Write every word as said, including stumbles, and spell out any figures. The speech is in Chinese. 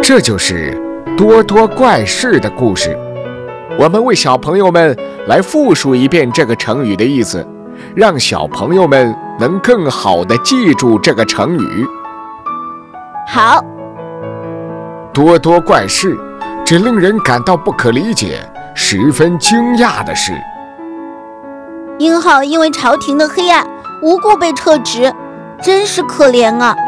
这就是多多怪事的故事。我们为小朋友们来复述一遍这个成语的意思，让小朋友们能更好地记住这个成语。 好， 多多怪事，这令人感到不可理解，十分惊讶的是， 殷浩因为朝廷的黑暗无故被撤职，真是可怜啊。